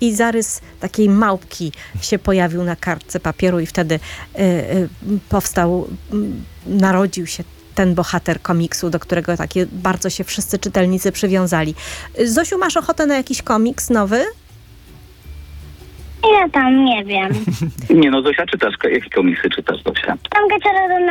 i zarys takiej małpki się pojawił na kartce papieru i wtedy narodził się ten bohater komiksu, do którego takie bardzo się wszyscy czytelnicy przywiązali. Zosiu, masz ochotę na jakiś komiks nowy? Ja tam nie wiem. Nie no, Zosia, czytasz, jakie komiksy czytasz, Zosia? Tam Gaciara